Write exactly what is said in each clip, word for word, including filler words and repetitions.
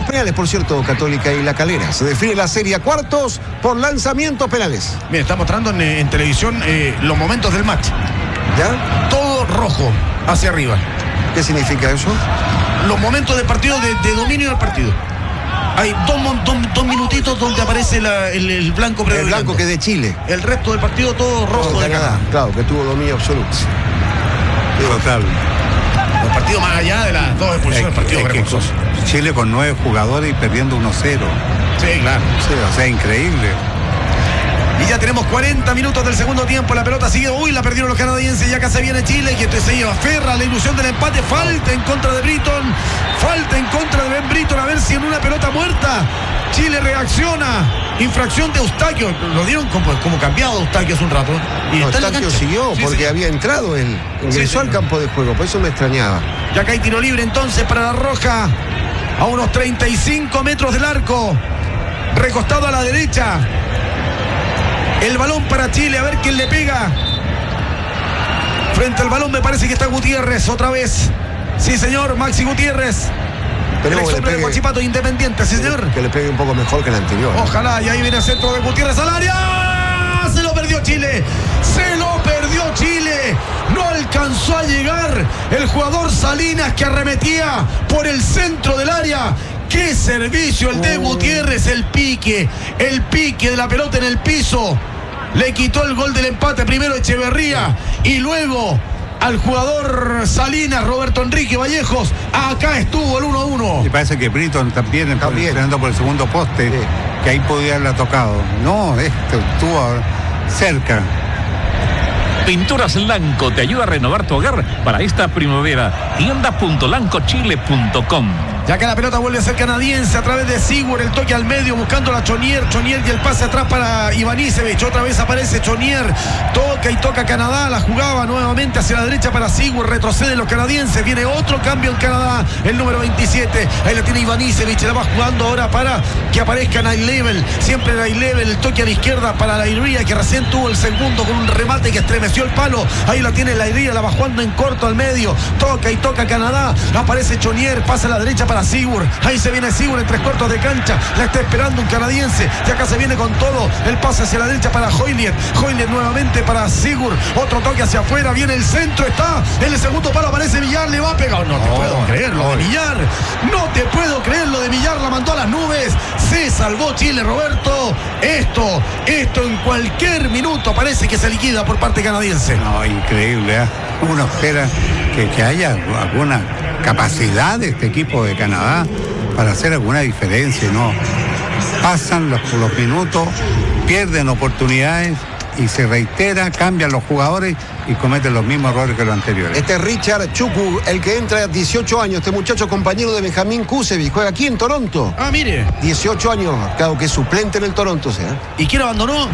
penales, por cierto, Católica y La Calera. Se define la serie a cuartos por lanzamientos penales. Mira, está mostrando en, en televisión eh, los momentos del match. ¿Ya? Todo rojo hacia arriba. ¿Qué significa eso? Los momentos de partido, de, de dominio del partido. Hay dos, dos, dos minutitos donde aparece la, el, el blanco predominante. El blanco que es de Chile. El resto del partido todo rojo oh, de Canadá. Claro, que tuvo dominio absoluto. Total. Los partidos más allá de las dos expulsiones, Es que- partidos es que vergonzosos. Chile con nueve jugadores y perdiendo uno cero. Sí, claro. Sí, o sea, increíble. Y ya tenemos cuarenta minutos del segundo tiempo. La pelota sigue. Uy, la perdieron los canadienses. Ya acá se viene Chile. Y entonces se lleva Ferra. La ilusión del empate. Falta en contra de Britton. Falta en contra de Ben Britton. A ver si en una pelota muerta Chile reacciona. Infracción de Eustaquio. Lo dieron como, como cambiado Eustaquio hace un rato. Y No, está en la Eustaquio cancha. siguió Sí, porque sí. había entrado él. Ingresó Sí, al sí. campo de juego. Por eso me extrañaba. Ya acá hay tiro libre entonces para la Roja. A unos treinta y cinco metros del arco. Recostado a la derecha. El balón para Chile, a ver quién le pega. Frente al balón me parece que está Gutiérrez otra vez. Sí, señor, Maxi Gutiérrez. El Esperemos ex que le hombre de pegue- Huachipato Independiente, sí, señor. Que le pegue un poco mejor que el anterior. Ojalá, y ahí viene el centro de Gutiérrez al área. Se lo perdió Chile. Se lo perdió Chile. No alcanzó a llegar el jugador Salinas que arremetía por el centro del área. ¡Qué servicio el de Gutiérrez! El pique, el pique de la pelota en el piso. Le quitó el gol del empate primero Echeverría y luego al jugador Salinas, Roberto Enrique Vallejos. Acá estuvo el uno a uno. Y parece que Britton también, También. entrando por el segundo poste, Sí. que ahí podía haberla tocado. No, esto estuvo cerca. Pinturas Lanco te ayuda a renovar tu hogar para esta primavera. tienda punto lanco chile punto com. Ya que la pelota vuelve a ser canadiense a través de Sigur, el toque al medio buscando a Chonier, Chonier y el pase atrás para Ivanisevic, otra vez aparece Chonier, toca y toca Canadá, la jugaba nuevamente hacia la derecha para Sigur, retroceden los canadienses, viene otro cambio en Canadá, el número veintisiete, ahí la tiene Ivanisevic, la va jugando ahora para que aparezca Night Level, siempre Night Level, el toque a la izquierda para la Iría, que recién tuvo el segundo con un remate que estremeció el palo, ahí la tiene la Iría, la va jugando en corto al medio, toca y toca Canadá, aparece Chonier, pasa a la derecha para Sigur, ahí se viene Sigur en tres cuartos de cancha, la está esperando un canadiense, y acá se viene con todo, el pase hacia la derecha para Hoylier, Hoylier nuevamente para Sigur, otro toque hacia afuera, viene el centro, está en el segundo palo, aparece Villar, le va a pegar, no te Oh, puedo creer lo de oh. Villar, no te puedo creer lo de Villar, la mandó a las nubes, se salvó Chile, Roberto, esto, esto en cualquier minuto parece que se liquida por parte canadiense. No, increíble, ¿eh? Uno espera que, que haya alguna capacidad de este equipo de Canadá para hacer alguna diferencia, ¿no? Pasan los, los minutos, pierden oportunidades y se reitera, cambian los jugadores y cometen los mismos errores que los anteriores. Este es Richard Chuku, el que entra a dieciocho años. Este muchacho compañero de Benjamín Kusevich, juega aquí en Toronto. Ah, mire, dieciocho años, claro que es suplente en el Toronto, o sea. ¿y quién abandonó?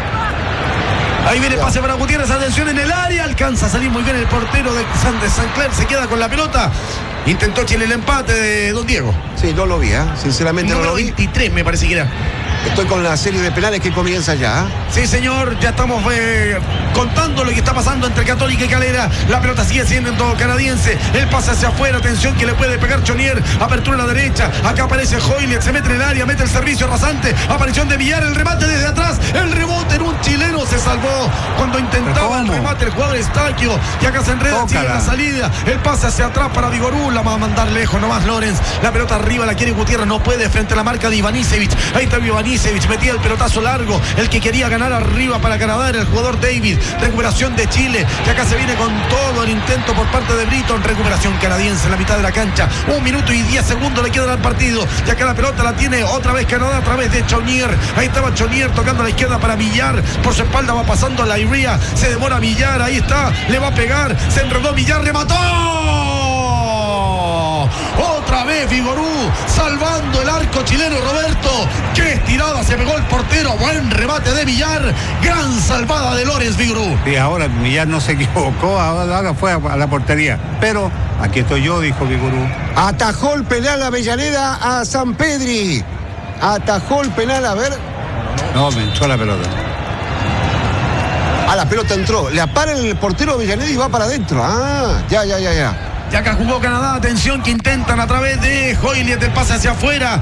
Ahí viene pase para Gutiérrez, atención en el área, alcanza a salir muy bien el portero de San, de San Clair, se queda con la pelota. Intentó Chile el empate de Don Diego. Sí, no lo vi, ¿eh? Sinceramente no Número lo vi. veintitrés me parece que era. Estoy con la serie de penales que comienza ya. Sí, señor, ya estamos eh, contando lo que está pasando entre Católica y Calera. La pelota sigue siendo canadiense. El pase hacia afuera, atención que le puede pegar Chonier. Apertura a la derecha. Acá aparece Hoylier, se mete en el área, mete el servicio rasante. Aparición de Villar, el remate desde atrás. El rebote en un chileno se salvó cuando intentaba el remate el jugador Eustaquio. Y acá se enreda Chile en la salida. El pase hacia atrás para Vigorú. La va a mandar lejos nomás Lorenz. La pelota arriba la quiere Gutiérrez. No puede frente a la marca de Ivanisevic. Ahí está Ivanisevic. Metía el pelotazo largo, el que quería ganar arriba para Canadá era el jugador David. Recuperación de Chile, que acá se viene con todo el intento por parte de Britton. Recuperación canadiense en la mitad de la cancha. Un minuto y diez segundos le quedan al partido. Y acá la pelota la tiene otra vez Canadá a través de Chonier. Ahí estaba Chonier tocando a la izquierda para Villar. Por su espalda va pasando la Iría. Se demora Villar, ahí está. Le va a pegar. Se enredó Villar, remató. Otra vez Vigorú salvando el arco chileno, Roberto. Qué estirada se pegó el portero. Buen remate de Villar. Gran salvada de Lorenz Vigorú. Y ahora Villar no se equivocó, ahora, ahora fue a, a la portería. Pero aquí estoy yo, dijo Vigorú. Atajó el penal Avellaneda a San Pedri. Atajó el penal, a ver. No, me echó la pelota. Ah, la pelota entró. Le apara el portero Avellaneda y va para adentro. Ah, ya, ya, ya, ya. Ya acá jugó Canadá, atención que intentan a través de Hoylier del pase hacia afuera.